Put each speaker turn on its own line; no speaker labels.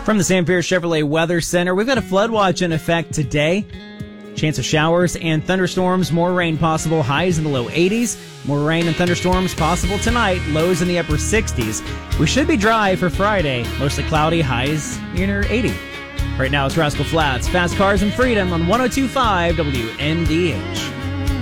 From the Sam Pierce Chevrolet Weather Center, we've got a flood watch in effect today. Chance of showers and thunderstorms, more rain possible, highs in the low 80s. More rain and thunderstorms possible tonight, lows in the upper 60s. We should be dry for Friday, mostly cloudy, highs near 80. Right now it's Rascal Flatts, Fast Cars and Freedom on 102.5 WNDH.